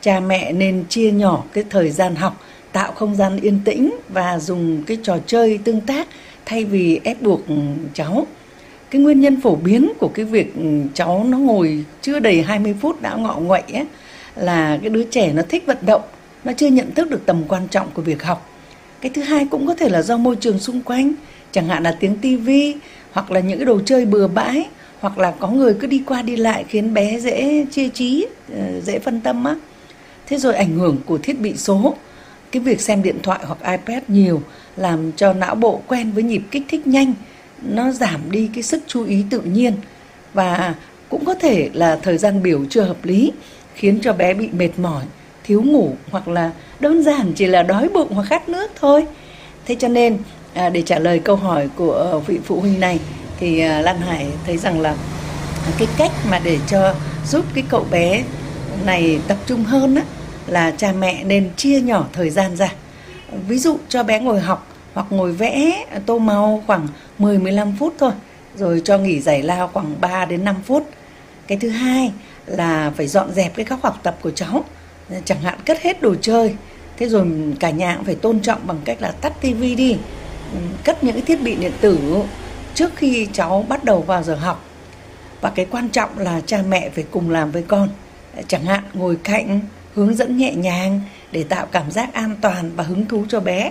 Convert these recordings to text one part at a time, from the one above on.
cha mẹ nên chia nhỏ cái thời gian học, tạo không gian yên tĩnh và dùng cái trò chơi tương tác thay vì ép buộc cháu. Cái nguyên nhân phổ biến của cái việc cháu nó ngồi chưa đầy 20 phút đã ngọ nguậy ấy, là cái đứa trẻ nó thích vận động, nó chưa nhận thức được tầm quan trọng của việc học. Cái thứ hai cũng có thể là do môi trường xung quanh, chẳng hạn là tiếng tivi, hoặc là những cái đồ chơi bừa bãi, hoặc là có người cứ đi qua đi lại khiến bé dễ chia trí, dễ phân tâm á. Thế rồi ảnh hưởng của thiết bị số, cái việc xem điện thoại hoặc iPad nhiều làm cho não bộ quen với nhịp kích thích nhanh, nó giảm đi cái sức chú ý tự nhiên. Và cũng có thể là thời gian biểu chưa hợp lý, khiến cho bé bị mệt mỏi, thiếu ngủ, hoặc là đơn giản chỉ là đói bụng hoặc khát nước thôi. Thế cho nên để trả lời câu hỏi của vị phụ huynh này thì Lan Hải thấy rằng là cái cách mà để cho giúp cái cậu bé này tập trung hơn á, là cha mẹ nên chia nhỏ thời gian ra. Ví dụ cho bé ngồi học hoặc ngồi vẽ, tô màu khoảng 10-15 phút thôi, rồi cho nghỉ giải lao khoảng 3 đến 5 phút. Cái thứ hai là phải dọn dẹp cái góc học tập của cháu, chẳng hạn cất hết đồ chơi. Thế rồi cả nhà cũng phải tôn trọng bằng cách là tắt tivi đi, cất những cái thiết bị điện tử trước khi cháu bắt đầu vào giờ học. Và cái quan trọng là cha mẹ phải cùng làm với con, chẳng hạn ngồi cạnh, hướng dẫn nhẹ nhàng để tạo cảm giác an toàn và hứng thú cho bé.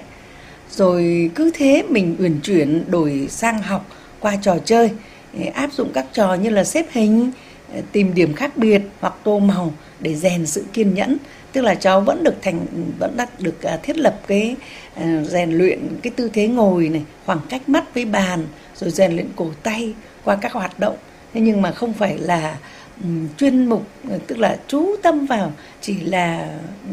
Rồi cứ thế mình uyển chuyển đổi sang học qua trò chơi, áp dụng các trò như là xếp hình, tìm điểm khác biệt hoặc tô màu để rèn sự kiên nhẫn. Tức là cháu vẫn được thiết lập cái rèn luyện cái tư thế ngồi này, khoảng cách mắt với bàn, rồi rèn luyện cổ tay qua các hoạt động. Thế nhưng mà không phải là chuyên mục, tức là chú tâm vào chỉ là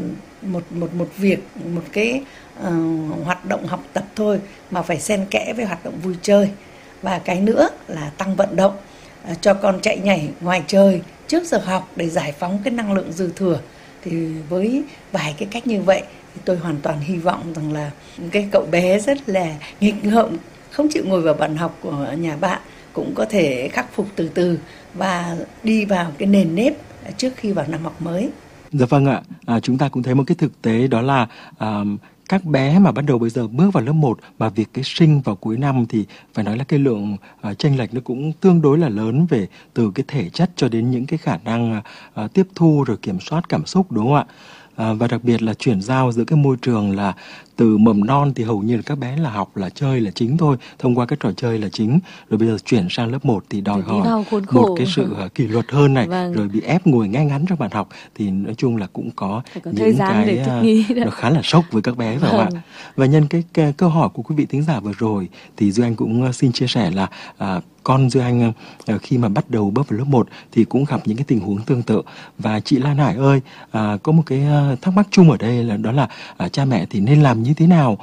một việc, một cái hoạt động học tập thôi, mà phải xen kẽ với hoạt động vui chơi. Và cái nữa là tăng vận động, cho con chạy nhảy ngoài trời trước giờ học để giải phóng cái năng lượng dư thừa. Thì với vài cái cách như vậy thì tôi hoàn toàn hy vọng rằng là cái cậu bé rất là nghịch ngợm, không chịu ngồi vào bàn học của nhà bạn, cũng có thể khắc phục từ từ và đi vào cái nền nếp trước khi vào năm học mới. Dạ vâng ạ, chúng ta cũng thấy một cái thực tế đó là các bé mà bắt đầu bây giờ bước vào lớp 1 mà việc cái sinh vào cuối năm thì phải nói là cái lượng chênh lệch nó cũng tương đối là lớn về từ cái thể chất cho đến những cái khả năng tiếp thu rồi kiểm soát cảm xúc, đúng không ạ? Và đặc biệt là chuyển giao giữa cái môi trường là từ mầm non thì hầu như là các bé là học là chơi là chính thôi, thông qua cái trò chơi là chính, rồi bây giờ chuyển sang lớp 1 thì đòi hỏi một cái sự kỷ luật hơn này, rồi bị ép ngồi ngay ngắn trong bàn học, thì nói chung là cũng có những cái nó khá là sốc với các bé, phải không ạ? Và nhân cái câu hỏi của quý vị thính giả vừa rồi thì Duy Anh cũng xin chia sẻ là con Duy Anh khi mà bắt đầu bước vào lớp 1 thì cũng gặp những cái tình huống tương tự. Và chị Lan Hải ơi, có một cái thắc mắc chung ở đây là đó là cha mẹ thì nên làm như thế nào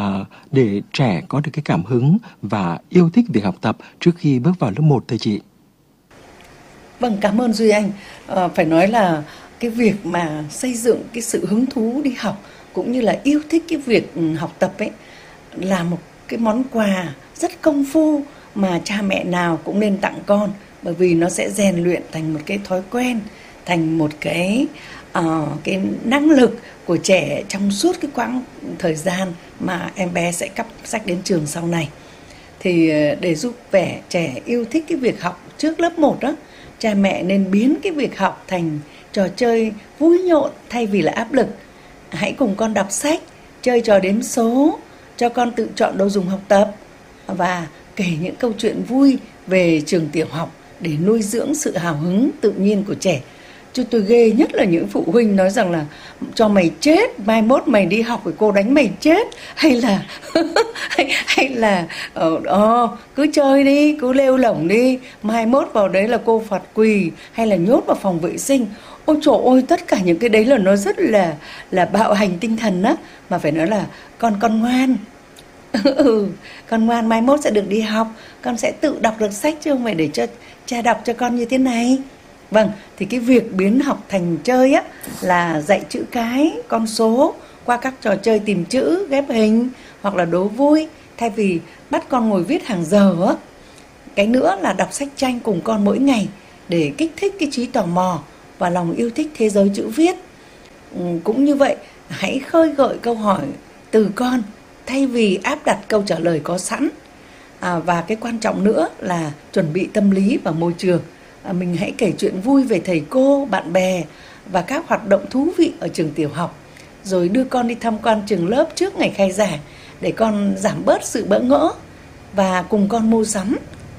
để trẻ có được cái cảm hứng và yêu thích việc học tập trước khi bước vào lớp 1 thưa chị? Vâng, cảm ơn Duy Anh. Phải nói là cái việc mà xây dựng cái sự hứng thú đi học cũng như là yêu thích cái việc học tập ấy là một cái món quà rất công phu mà cha mẹ nào cũng nên tặng con, bởi vì nó sẽ rèn luyện thành một cái thói quen, thành một cái năng lực của trẻ trong suốt cái quãng thời gian mà em bé sẽ cắp sách đến trường sau này. Thì để giúp trẻ yêu thích cái việc học trước lớp 1 đó, cha mẹ nên biến cái việc học thành trò chơi vui nhộn thay vì là áp lực. Hãy cùng con đọc sách, chơi trò đếm số, cho con tự chọn đồ dùng học tập và kể những câu chuyện vui về trường tiểu học để nuôi dưỡng sự hào hứng tự nhiên của trẻ. Chứ tôi ghê nhất là những phụ huynh nói rằng là cho mày chết, mai mốt mày đi học thì cô đánh mày chết, hay là hay là cứ chơi đi, cứ lêu lổng đi, mai mốt vào đấy là cô phạt quỳ, hay là nhốt vào phòng vệ sinh. Ôi trời ơi, tất cả những cái đấy là nó rất là bạo hành tinh thần á. Mà phải nói là con ngoan. Con ngoan, mai mốt sẽ được đi học, con sẽ tự đọc được sách chứ không phải để cho cha đọc cho con như thế này. Vâng, thì cái việc biến học thành chơi á là dạy chữ cái, con số qua các trò chơi tìm chữ, ghép hình hoặc là đố vui, thay vì bắt con ngồi viết hàng giờ á. Cái nữa là đọc sách tranh cùng con mỗi ngày để kích thích cái trí tò mò và lòng yêu thích thế giới chữ viết. cũng như vậy, hãy khơi gợi câu hỏi từ con thay vì áp đặt câu trả lời có sẵn. Và cái quan trọng nữa là chuẩn bị tâm lý và môi trường. Mình hãy kể chuyện vui về thầy cô, bạn bè và các hoạt động thú vị ở trường tiểu học, rồi đưa con đi tham quan trường lớp trước ngày khai giảng để con giảm bớt sự bỡ ngỡ, và cùng con mua sắm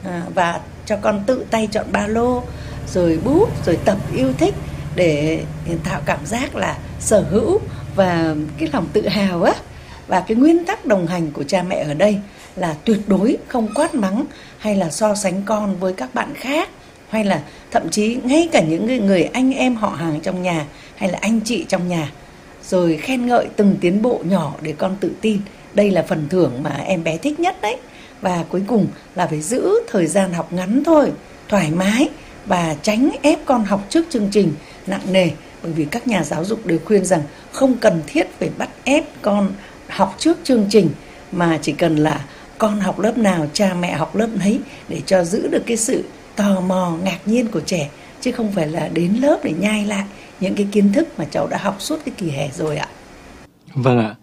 và cho con tự tay chọn ba lô, rồi bút, rồi tập yêu thích để tạo cảm giác là sở hữu và cái lòng tự hào á. Và cái nguyên tắc đồng hành của cha mẹ ở đây là tuyệt đối không quát mắng hay là so sánh con với các bạn khác, hay là thậm chí ngay cả những người anh em họ hàng trong nhà hay là anh chị trong nhà. Rồi khen ngợi từng tiến bộ nhỏ để con tự tin. Đây là phần thưởng mà em bé thích nhất đấy. Và cuối cùng là phải giữ thời gian học ngắn thôi, thoải mái, và tránh ép con học trước chương trình nặng nề. Bởi vì các nhà giáo dục đều khuyên rằng không cần thiết phải bắt ép con học trước chương trình, mà chỉ cần là con học lớp nào, cha mẹ học lớp nấy, để cho giữ được cái sự tò mò, ngạc nhiên của trẻ, chứ không phải là đến lớp để nhai lại những cái kiến thức mà cháu đã học suốt cái kỳ hè rồi ạ. Vâng ạ.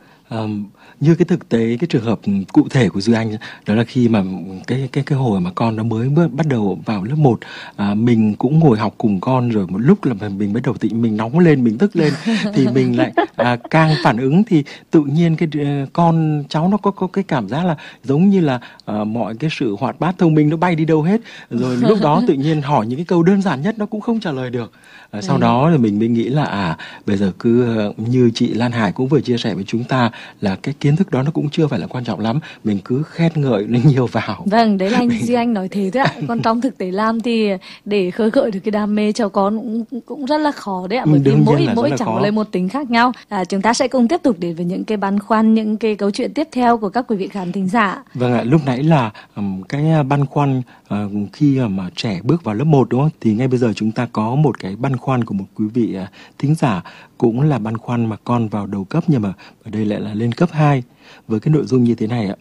Như cái thực tế, cái trường hợp cụ thể của Duy Anh đó là khi mà cái hồi mà con nó mới bắt đầu vào lớp 1, mình cũng ngồi học cùng con, rồi một lúc là mình bắt đầu mình nóng lên, mình tức lên thì mình lại càng phản ứng, thì tự nhiên cái con cháu nó có cái cảm giác là giống như là mọi cái sự hoạt bát thông minh nó bay đi đâu hết, rồi lúc đó tự nhiên hỏi những cái câu đơn giản nhất nó cũng không trả lời được. Sau đó thì mình mới nghĩ là bây giờ cứ như chị Lan Hải cũng vừa chia sẻ với chúng ta là cái kiến thức đó nó cũng chưa phải là quan trọng lắm, mình cứ khen ngợi nó nhiều vào. Vâng, đấy là anh Duy Anh nói thế thôi ạ. Còn trong thực tế làm thì để khơi gợi được cái đam mê cho con cũng rất là khó đấy ạ. Bởi vì mỗi cháu lấy một tính khác nhau. Chúng ta sẽ cùng tiếp tục đến với những cái băn khoăn, những cái câu chuyện tiếp theo của các quý vị khán thính giả. Vâng ạ, lúc nãy là cái băn khoăn khi mà trẻ bước vào lớp 1 đúng không? Thì ngay bây giờ chúng ta có một cái băn khoăn của một quý vị thính giả, cũng là băn khoăn mà con vào đầu cấp nhưng mà ở đây lại là lên cấp 2, với cái nội dung như thế này ạ.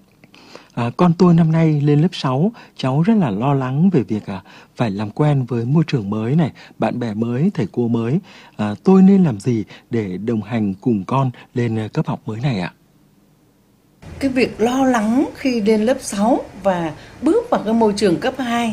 Con tôi năm nay lên lớp 6, cháu rất là lo lắng về việc phải làm quen với môi trường mới này, bạn bè mới, thầy cô mới. Tôi nên làm gì để đồng hành cùng con lên cấp học mới này ạ? Cái việc lo lắng khi lên lớp 6 và bước vào cái môi trường cấp 2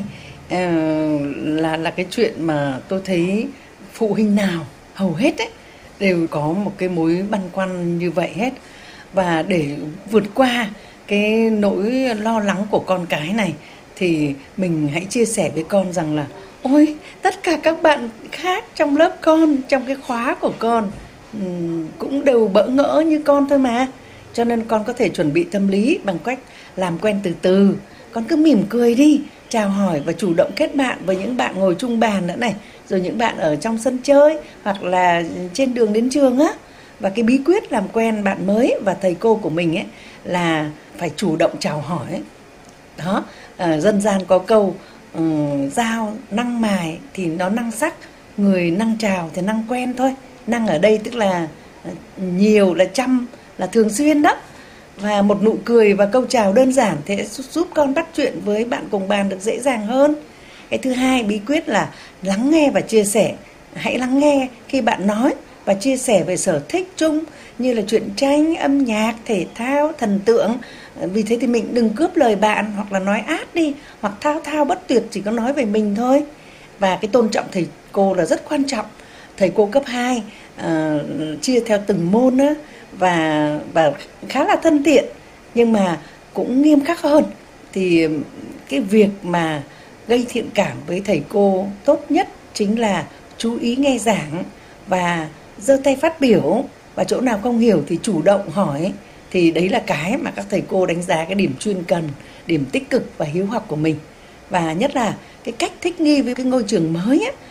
là cái chuyện mà tôi thấy phụ huynh nào hầu hết ấy đều có một cái mối băn khoăn như vậy hết. Và để vượt qua cái nỗi lo lắng của con cái này thì mình hãy chia sẻ với con rằng là ôi, tất cả các bạn khác trong lớp con, trong cái khóa của con cũng đều bỡ ngỡ như con thôi mà. Cho nên con có thể chuẩn bị tâm lý bằng cách làm quen từ từ. Con cứ mỉm cười đi, chào hỏi và chủ động kết bạn với những bạn ngồi chung bàn nữa này, rồi những bạn ở trong sân chơi hoặc là trên đường đến trường á. Và cái bí quyết làm quen bạn mới và thầy cô của mình ấy là phải chủ động chào hỏi ấy. Đó, dân gian có câu dao năng mài thì nó năng sắc, người năng chào thì năng quen thôi. Năng ở đây tức là nhiều, là chăm, là thường xuyên đó. Và một nụ cười và câu chào đơn giản sẽ giúp con bắt chuyện với bạn cùng bàn được dễ dàng hơn. Cái thứ hai, bí quyết là lắng nghe và chia sẻ. Hãy lắng nghe khi bạn nói và chia sẻ về sở thích chung như là truyện tranh, âm nhạc, thể thao, thần tượng. Vì thế thì mình đừng cướp lời bạn, hoặc là nói át đi, hoặc thao thao bất tuyệt chỉ có nói về mình thôi. Và cái tôn trọng thầy cô là rất quan trọng. Thầy cô cấp 2 chia theo từng môn á, và khá là thân thiện nhưng mà cũng nghiêm khắc hơn. Thì cái việc mà gây thiện cảm với thầy cô tốt nhất chính là chú ý nghe giảng và giơ tay phát biểu, và chỗ nào không hiểu thì chủ động hỏi. Thì đấy là cái mà các thầy cô đánh giá cái điểm chuyên cần, điểm tích cực và hiếu học của mình. Và nhất là cái cách thích nghi với cái ngôi trường mới ấy,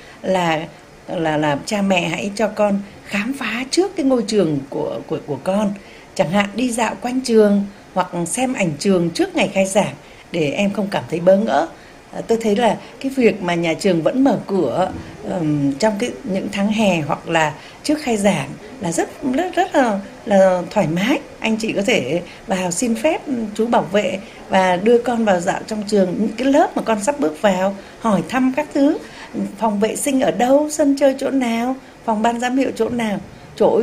là cha mẹ hãy cho con khám phá trước cái ngôi trường của con. Chẳng hạn đi dạo quanh trường hoặc xem ảnh trường trước ngày khai giảng để em không cảm thấy bỡ ngỡ. Tôi thấy là cái việc mà nhà trường vẫn mở cửa trong những tháng hè hoặc là trước khai giảng là rất là thoải mái. Anh chị có thể vào xin phép chú bảo vệ và đưa con vào dạo trong trường, những cái lớp mà con sắp bước vào, hỏi thăm các thứ, phòng vệ sinh ở đâu, sân chơi chỗ nào, phòng ban giám hiệu chỗ nào. Trời ơi,